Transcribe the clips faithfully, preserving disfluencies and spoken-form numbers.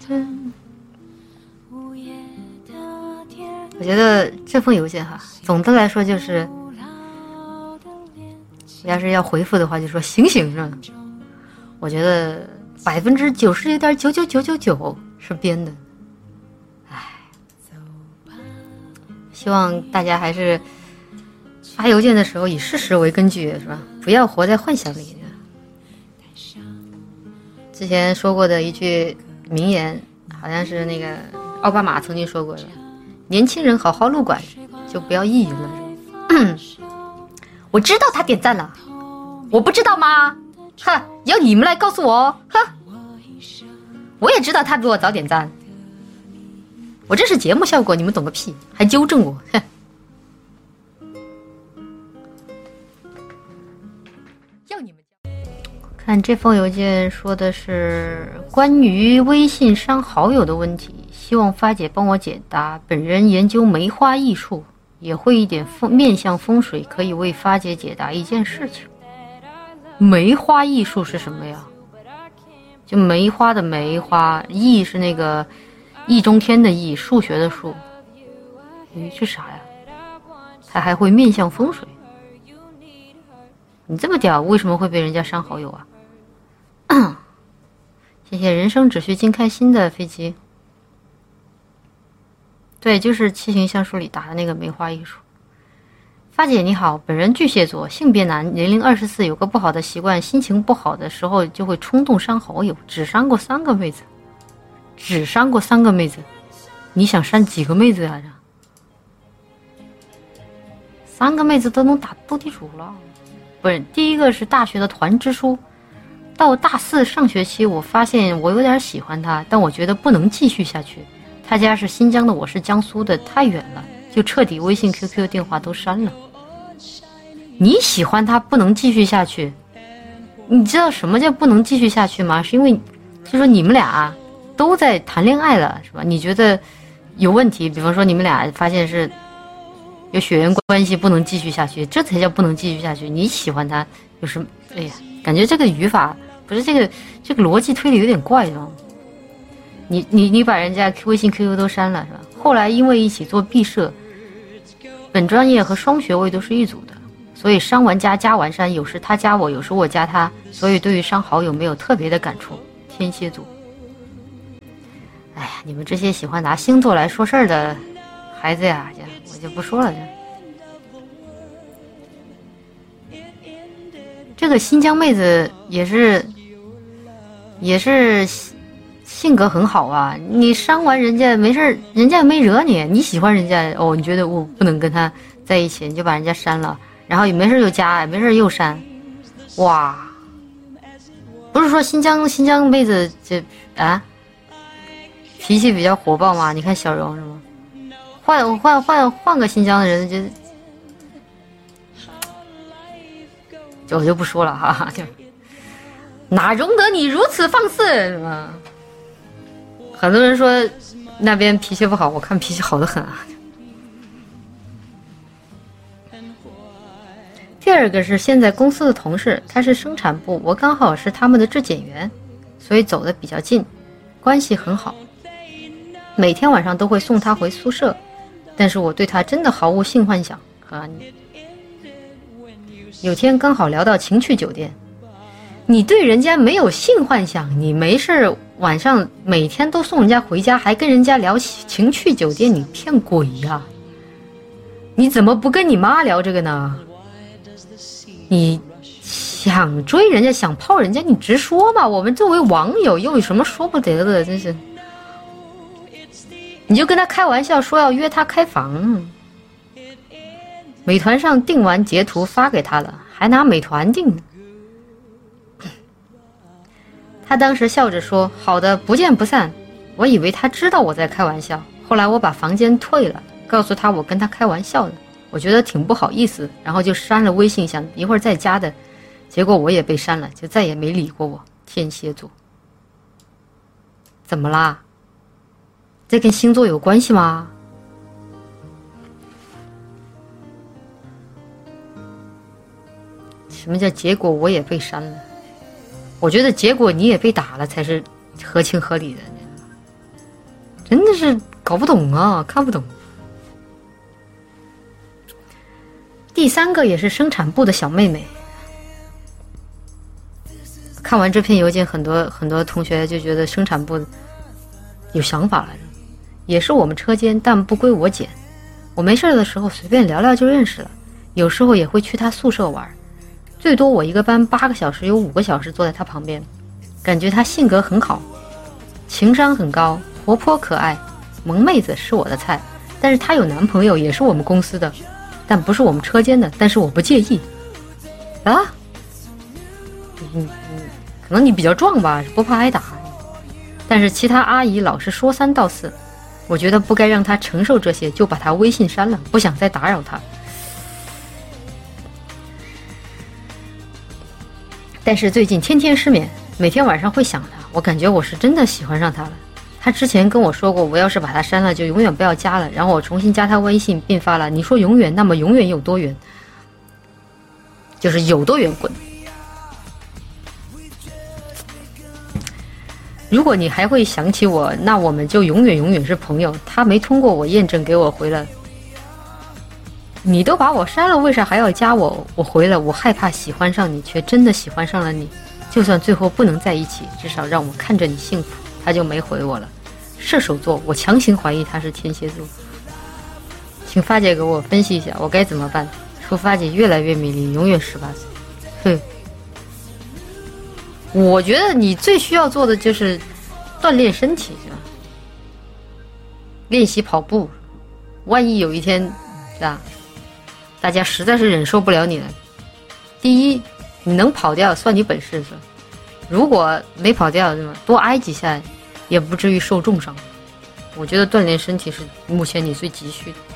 我觉得这封邮件哈，总的来说就是，要是要回复的话，就说醒醒是吧？我觉得百分之九十九点九九九九九是编的，唉，希望大家还是发邮件的时候以事实为根据，是吧？不要活在幻想里。之前说过的一句名言，好像是那个奥巴马曾经说过的。年轻人好好录管，就不要意淫了。我知道他点赞了，我不知道吗？哼，要你们来告诉我。哼，我也知道他比我早点赞。我这是节目效果，你们懂个屁，还纠正我。哼，要你们。看这封邮件说的是关于微信删好友的问题，希望发姐帮我解答。本人研究梅花艺术，也会一点风面向风水，可以为发姐解答一件事情。梅花艺术是什么呀？就梅花的梅花，艺是那个易中天的易，数学的数。咦，这啥呀？他还会面向风水？你这么屌，为什么会被人家删好友啊？谢谢人生只需尽开心的飞机。对，就是七情相书里打的那个梅花艺术。发姐你好，本人巨蟹座，性别男，年龄二十四，有个不好的习惯，心情不好的时候就会冲动删好友，只删过三个妹子，只删过三个妹子，你想删几个妹子来着？三个妹子都能打斗地主了。不是，第一个是大学的团支书，到大四上学期，我发现我有点喜欢他，但我觉得不能继续下去。他家是新疆的，我是江苏的，太远了，就彻底微信 Q Q 电话都删了。你喜欢他不能继续下去，你知道什么叫不能继续下去吗？是因为就说你们俩都在谈恋爱了，是吧？你觉得有问题，比方说你们俩发现是有血缘关系不能继续下去，这才叫不能继续下去。你喜欢他有什么？哎呀，感觉这个语法不是这个这个逻辑推理有点怪，是吧？你你你把人家微信 Q Q 都删了，是吧？后来因为一起做毕设，本专业和双学位都是一组的，所以删完加加完删，有时他加我，有时我加他，所以对于删好友没有特别的感触。天蝎座，哎呀，你们这些喜欢拿星座来说事儿的孩子呀，我就不说了。这个新疆妹子也是也是性格很好啊，你删完人家没事，人家也没惹你，你喜欢人家哦，你觉得我不能跟他在一起，你就把人家删了，然后也没事又加，没事又删。哇，不是说新疆新疆妹子这啊脾气比较火爆吗？你看小荣是吗？换换换换个新疆的人就就我就不说了哈，就哪容得你如此放肆，是吧？很多人说那边脾气不好，我看脾气好得很啊。第二个是现在公司的同事，他是生产部，我刚好是他们的质检员，所以走得比较近，关系很好。每天晚上都会送他回宿舍，但是我对他真的毫无性幻想啊。有天刚好聊到情趣酒店，你对人家没有性幻想，你没事晚上每天都送人家回家，还跟人家聊情趣酒店，你骗鬼呀！你怎么不跟你妈聊这个呢？你想追人家想泡人家你直说嘛，我们作为网友又有什么说不得的，真是。你就跟他开玩笑说要约他开房，美团上订完截图发给他了，还拿美团订。他当时笑着说好的，不见不散。我以为他知道我在开玩笑，后来我把房间退了，告诉他我跟他开玩笑的，我觉得挺不好意思，然后就删了微信，想一会儿再加的，结果我也被删了，就再也没理过我。天蝎座，怎么啦？这跟星座有关系吗？什么叫结果我也被删了？我觉得结果你也被打了才是合情合理的。 真的是搞不懂啊，看不懂。第三个也是生产部的小妹妹。看完这篇邮件，很多很多同学就觉得生产部有想法来着，也是我们车间，但不归我捡。我没事的时候随便聊聊就认识了，有时候也会去他宿舍玩，最多我一个班八个小时，有五个小时坐在他旁边，感觉他性格很好，情商很高，活泼可爱，萌妹子是我的菜。但是她有男朋友，也是我们公司的，但不是我们车间的，但是我不介意啊。嗯嗯，可能你比较壮吧，不怕挨打。但是其他阿姨老是说三道四，我觉得不该让她承受这些，就把她微信删了，不想再打扰她。但是最近天天失眠，每天晚上会想她，我感觉我是真的喜欢上她了。她之前跟我说过，我要是把她删了，就永远不要加了。然后我重新加她微信，并发了你说永远，那么永远有多远？就是有多远滚。如果你还会想起我，那我们就永远永远是朋友。他没通过我验证，给我回了。你都把我删了，为啥还要加我？我回了，我害怕喜欢上你，却真的喜欢上了你。就算最后不能在一起，至少让我看着你幸福。他就没回我了。射手座，我强行怀疑他是天蝎座。请发姐给我分析一下，我该怎么办？祝发姐越来越美丽，永远十八岁。哼。我觉得你最需要做的就是锻炼身体，是吧？练习跑步，万一有一天，是吧？大家实在是忍受不了你了，第一，你能跑掉算你本事，是吧？如果没跑掉，是吧？多挨几下，也不至于受重伤。我觉得锻炼身体是目前你最急需的。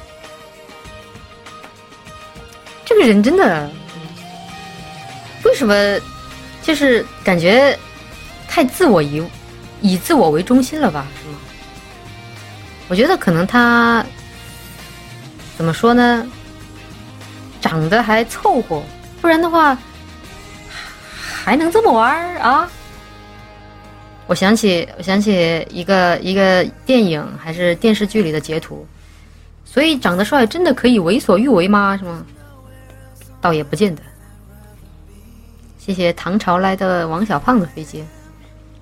这个人真的，为什么？就是感觉太自我以以自我为中心了吧，是吗？我觉得可能他怎么说呢，长得还凑合，不然的话还能这么玩啊？我想起我想起一个一个电影还是电视剧里的截图，所以长得帅真的可以为所欲为吗？是吗？倒也不见得。谢谢唐朝来的王小胖的飞机。